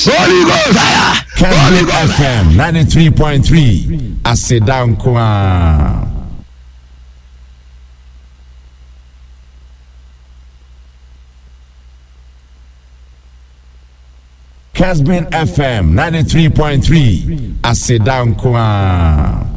Holy Ghost fire. Casbin FM 93.3 Asedan Kwa. Casbin FM 93.3 Asedan Kwa.